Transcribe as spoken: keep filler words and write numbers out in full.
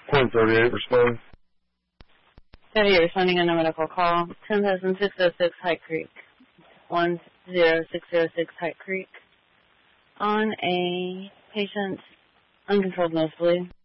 Point thirty-eight, respond. thirty-eight, responding on a medical call. ten thousand six oh six High Creek. one zero six zero six High Creek. On a patient, uncontrolled nosebleed.